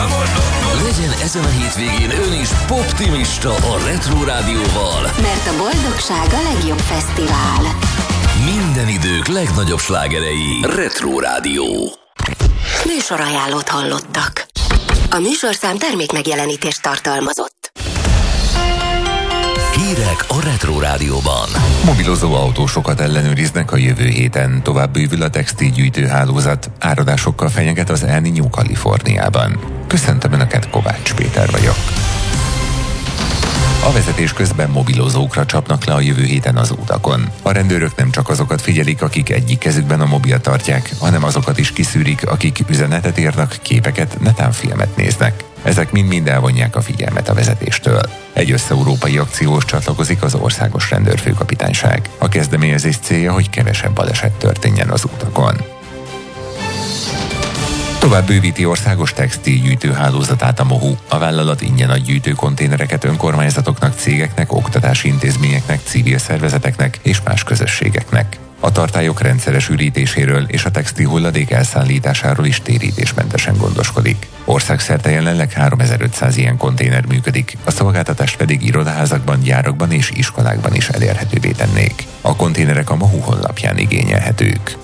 Legyen ezen a hétvégén ön is poptimista a Retro Rádióval. Mert a boldogság a legjobb fesztivál. Minden idők legnagyobb slágerei. Retro Rádió. Műsorajánlót hallottak. A műsorszám termékmegjelenítést tartalmazott. Hírek a Retro Rádióban. Mobilozó autósokat ellenőriznek a jövő héten. Tovább bővül a textilgyűjtőhálózat. Áradásokkal fenyeget az El Niño Kaliforniában. Köszöntöm Önöket, Kovács Péter vagyok. A vezetés közben mobilozókra csapnak le a jövő héten az utakon. A rendőrök nem csak azokat figyelik, akik egyik kezükben a mobilt tartják, hanem azokat is kiszűrik, akik üzenetet írnak, képeket, netán filmet néznek. Ezek mind elvonják a figyelmet a vezetéstől. Egy összeurópai akcióhoz csatlakozik az Országos Rendőrfőkapitányság. A kezdeményezés célja, hogy kevesebb baleset történjen az utakon. Tovább bővíti országos textilgyűjtőhálózatát a MOHU. A vállalat ingyen ad gyűjtőkonténereket önkormányzatoknak, cégeknek, oktatási intézményeknek, civil szervezeteknek és más közösségeknek. A tartályok rendszeres ürítéséről és a textil hulladék elszállításáról is térítésmentesen gondoskodik. Országszerte jelenleg 3500 ilyen konténer működik, a szolgáltatást pedig irodaházakban, gyárakban és iskolákban is elérhetővé tennék. A konténerek a MOHU honlapján igényelhetők.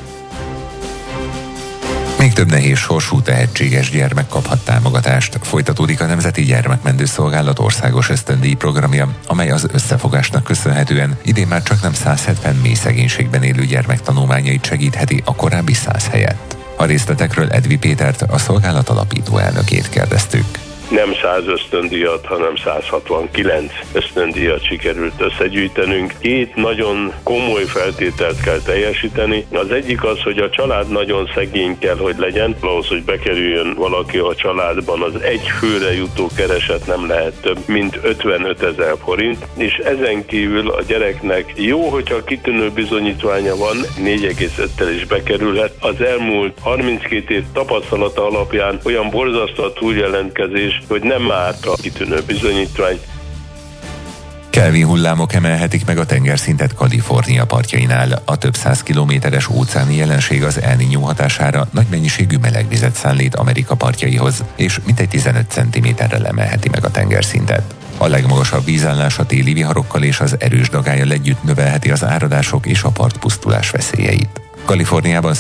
Még több nehéz sorsú tehetséges gyermek kaphat támogatást. Folytatódik a Nemzeti Gyermekmentő Szolgálat országos ösztöndíj programja, amely az összefogásnak köszönhetően idén már csaknem 170 mély szegénységben élő gyermek tanulmányait segítheti a korábbi 100 helyett. A részletekről Edvi Pétert, a szolgálat alapító elnökét kérdeztük. Nem 100 ösztöndíjat, hanem 169 ösztöndíjat sikerült összegyűjtenünk. Két nagyon komoly feltételt kell teljesíteni. Az egyik az, hogy a család nagyon szegény kell, hogy legyen. Ahhoz, hogy bekerüljön valaki a családban, az egy főre jutó kereset nem lehet több, mint 55 000 forint. És ezen kívül a gyereknek jó, hogyha kitűnő bizonyítványa van, 4,5-tel is bekerülhet. Az elmúlt 32 év tapasztalata alapján olyan borzasztó a túljelentkezés, hogy nem árt a kitűnő bizonyítvány. Kelvin hullámok emelhetik meg a tengerszintet Kalifornia partjainál. A több 100 kilométeres óceáni jelenség az El Niño hatására nagy mennyiségű melegvizet szállít Amerika partjaihoz, és mintegy 15 cm-rel emelheti meg a tengerszintet. A legmagasabb vízállás a téli viharokkal és az erős dagályjal együtt növelheti az áradások és a partpusztulás veszélyeit. Kaliforniában